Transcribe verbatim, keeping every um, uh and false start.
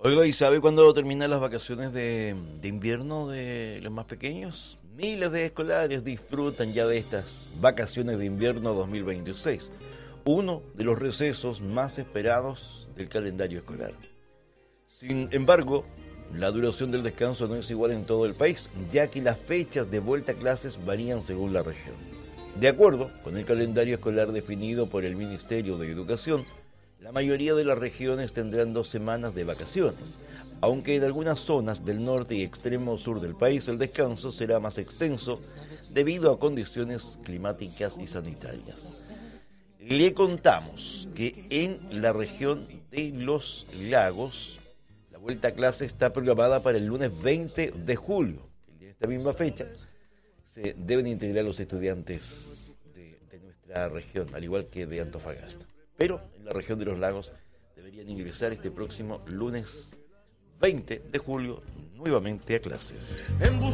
Oiga, ¿y sabe cuándo terminan las vacaciones de, de invierno de los más pequeños? Miles de escolares disfrutan ya de estas vacaciones de invierno dos mil veintiséis, uno de los recesos más esperados del calendario escolar. Sin embargo, la duración del descanso no es igual en todo el país, ya que las fechas de vuelta a clases varían según la región. De acuerdo con el calendario escolar definido por el Ministerio de Educación, la mayoría de las regiones tendrán dos semanas de vacaciones, aunque en algunas zonas del norte y extremo sur del país el descanso será más extenso debido a condiciones climáticas y sanitarias. Le contamos que en la región de los lagos, la vuelta a clase está programada para el lunes veinte de julio. En esta misma fecha se deben integrar los estudiantes de, de nuestra región, al igual que de Antofagasta. Pero en la región de los lagos deberían ingresar este próximo lunes veinte de julio nuevamente a clases.